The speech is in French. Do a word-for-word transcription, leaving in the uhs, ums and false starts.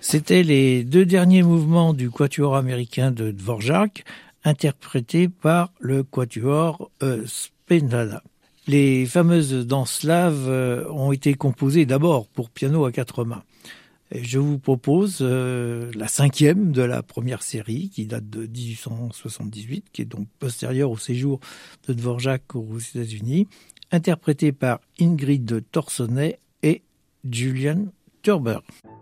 C'était les deux derniers mouvements du quatuor américain de Dvorak, interprétés par le quatuor euh, Spinana. Les fameuses danses slaves euh, ont été composées d'abord pour piano à quatre mains. Et je vous propose euh, la cinquième de la première série, qui date de dix-huit cent soixante-dix-huit, qui est donc postérieure au séjour de Dvorak aux États-Unis, interprétée par Ingrid Torsonnet et Julian Turber.